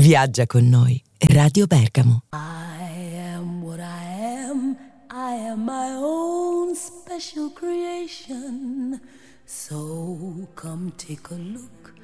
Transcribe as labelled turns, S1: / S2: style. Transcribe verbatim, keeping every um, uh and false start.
S1: Viaggia con noi. Radio Bergamo.
S2: I am what I am. I am my own special creation. So come take a look